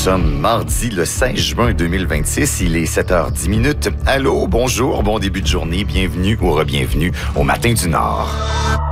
sommes mardi le 16 juin 2026. Il est 7h10. Allô, bonjour, bon début de journée. Bienvenue ou re-bienvenue au Matin du Nord.